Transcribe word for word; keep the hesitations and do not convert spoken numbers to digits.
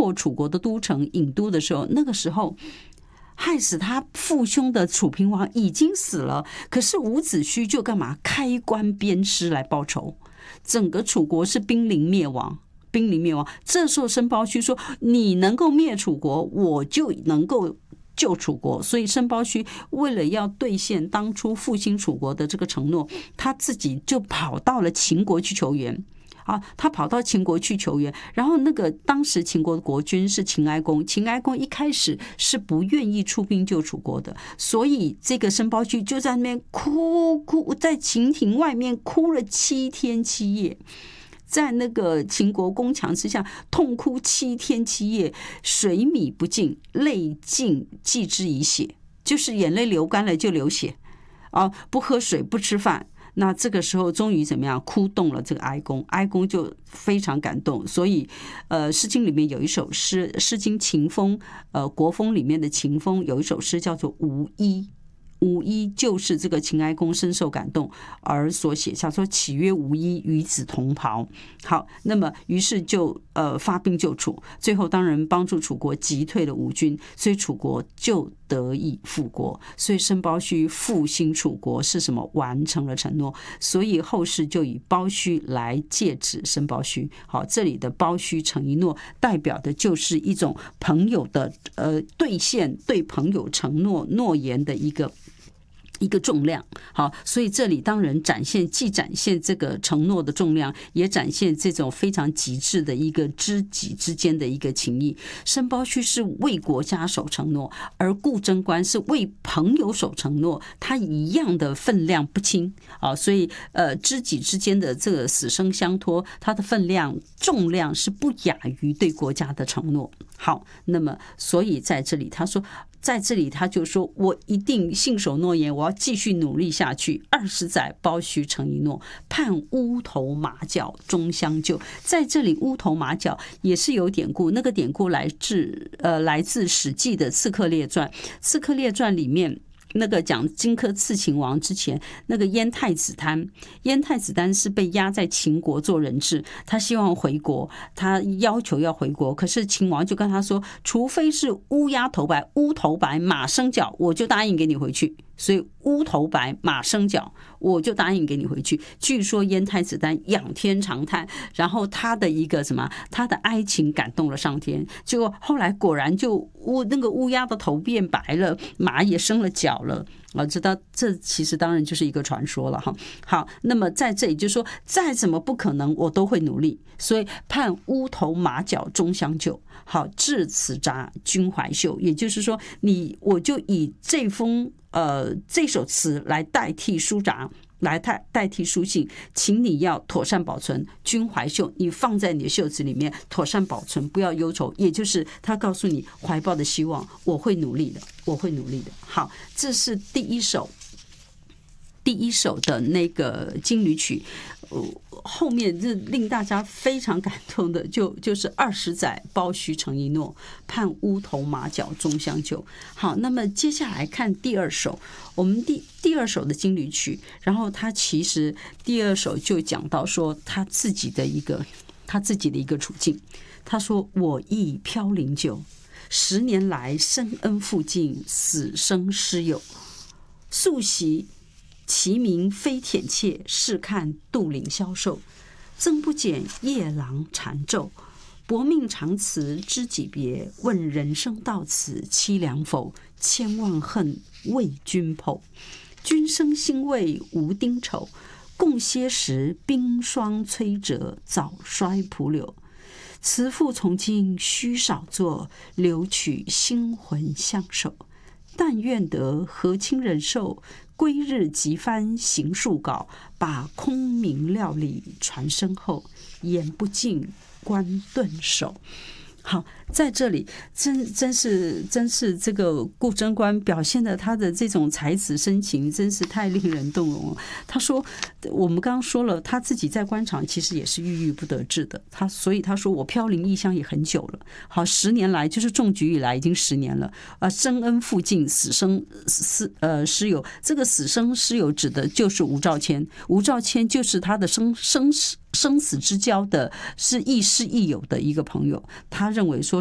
破楚国的都城郢都的时候，那个时候害死他父兄的楚平王已经死了，可是伍子胥就干嘛？开棺鞭尸来报仇，整个楚国是濒临灭亡。濒临灭亡。这时候申包胥说：“你能够灭楚国，我就能够救楚国。”所以申包胥为了要兑现当初复兴楚国的这个承诺，他自己就跑到了秦国去求援。啊，他跑到秦国去求援，然后那个当时秦国的国君是秦哀公，秦哀公一开始是不愿意出兵救楚国的，所以这个申包胥就在那边哭哭，在秦庭外面哭了七天七夜。在那个秦国宫墙之下痛哭七天七夜，水米不进，泪尽继之以血，就是眼泪流干了就流血啊，不喝水不吃饭。那这个时候终于怎么样哭动了这个哀公，哀公就非常感动，所以呃，《诗经》里面有一首诗，《诗经·秦风》呃国风里面的秦风有一首诗叫做《无衣》。无衣就是这个秦哀公深受感动而所写下，说岂曰无衣，与子同袍。好，那么于是就呃发兵救楚，最后当然帮助楚国击退了吴军，所以楚国就得以复国。所以申包胥复兴楚国是什么？完成了承诺，所以后世就以包胥来借指申包胥。好，这里的包胥承一诺代表的就是一种朋友的呃兑现对朋友承诺诺言的一个一个重量。好，所以这里当然展现既展现这个承诺的重量，也展现这种非常极致的一个知己之间的一个情谊。申包胥是为国家守承诺，而顾贞观是为朋友守承诺，他一样的分量不轻啊。所以呃，知己之间的这个死生相托，它的分量重量是不亚于对国家的承诺。好，那么所以在这里他说。在这里他就说，我一定信守诺言，我要继续努力下去。二十载包胥承一诺，盼乌头马角终相救。在这里乌头马角也是有典故，那个典故来自呃来自史记的刺客列传。刺客列传里面那个讲荆轲刺秦王之前，那个燕太子丹，燕太子丹是被压在秦国做人质，他希望回国，他要求要回国，可是秦王就跟他说，除非是乌鸦头白，乌头白马生角，我就答应给你回去。所以乌头白马生角，我就答应给你回去。据说燕太子丹仰天长叹，然后他的一个什么，他的哀情感动了上天。结果后来果然就乌那个乌鸦的头变白了，马也生了角了。我知道这其实当然就是一个传说了哈。好，那么在这里就说，再怎么不可能，我都会努力。所以盼乌头马角终相救。好，至此札君怀袖，也就是说，你我就以这封。呃，这首词来代替书札，来代代替书信，请你要妥善保存。君怀袖，你放在你的袖子里面，妥善保存，不要忧愁。也就是他告诉你怀抱的希望，我会努力的，我会努力的。好，这是第一首，第一首的那个金缕曲。呃后面这令大家非常感动的就就是二十载包胥承一诺，盼乌头马角终相救。好，那么接下来看第二首，我们第第二首的金缕曲，然后他其实第二首就讲到说他自己的一个他自己的一个处境。他说，我亦飘零久，十年来深恩负尽，死生师友，素习其名非舔妾，试看杜陵消瘦。曾不减夜郎缠昼，薄命长辞知己别。问人生到此凄凉否？千万恨为君剖。君生欣慰无丁丑，共歇时冰霜摧折，早衰蒲柳。辞赋从今须少作，留取心魂相守。但愿得和亲人寿，归日即翻行述稿，把空明料理传身后，言不尽官顿首。好，在这里真真是真是这个顾贞观表现的他的这种才子深情，真是太令人动容了。他说，我们刚刚说了，他自己在官场其实也是郁郁不得志的，他所以他说我飘零异乡也很久了。好，十年来就是中举以来已经十年了。呃，深恩负尽，死生死呃师友，这个死生师友指的就是吴兆谦，吴兆谦就是他的生生死。生死之交的是亦师亦友的一个朋友，他认为说